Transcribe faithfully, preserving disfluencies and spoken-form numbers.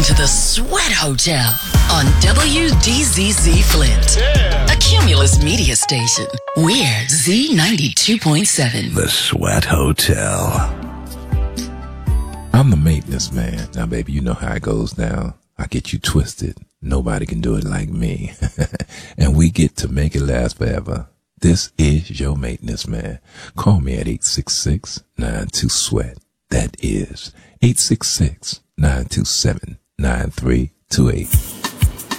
to the Sweat Hotel on W D Z Z Flint, yeah. A Cumulus media station. We're Z ninety-two point seven. The Sweat Hotel. I'm the maintenance man. Now, baby, you know how it goes down. I get you twisted. Nobody can do it like me. And we get to make it last forever. This is your maintenance man. Call me at eight six six, nine two, SWEAT. That is eight six six, nine two seven, nine three two eight.